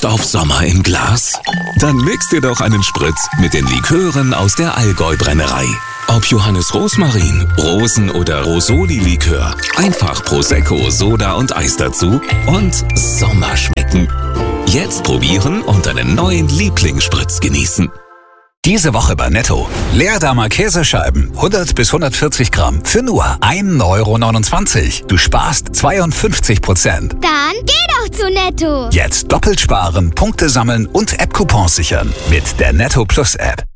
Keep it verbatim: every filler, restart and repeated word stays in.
auf Sommer im Glas? Dann mix dir doch einen Spritz mit den Likören aus der Allgäu-Brennerei. Ob Johannes Rosmarin, Rosen- oder Rosoli-Likör, einfach Prosecco, Soda und Eis dazu und Sommer schmecken. Jetzt probieren und einen neuen Lieblingsspritz genießen. Diese Woche bei Netto. Leerdammer Käsescheiben, hundert bis hundertvierzig Gramm, für nur ein Euro neunundzwanzig. Du sparst zweiundfünfzig Prozent. Dann geh doch zu Netto. Jetzt doppelt sparen, Punkte sammeln und App-Coupons sichern mit der Netto Plus App.